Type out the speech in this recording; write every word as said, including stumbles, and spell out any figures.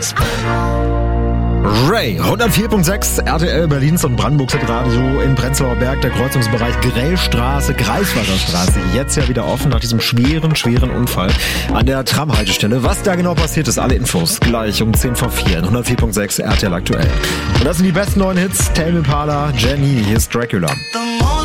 Hits. Ray, hundertvier Komma sechs, R T L Berlins und Brandenburgs Hitradio in Prenzlauer Berg, der Kreuzungsbereich Grellstraße, Greifswalder-Straße, jetzt ja wieder offen nach diesem schweren, schweren Unfall an der Tramhaltestelle. Was da genau passiert ist, alle Infos gleich um zehn vor vier, hundertvier Komma sechs, R T L aktuell. Und das sind die besten neuen Hits, Tame Impala, Jenny, hier ist Dracula.